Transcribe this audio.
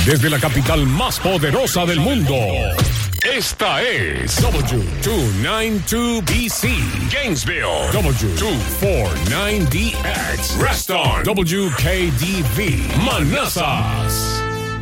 desde la capital más poderosa del mundo. Esta es W292BC, Gainesville, W249DX, Reston, WKDV, Manassas.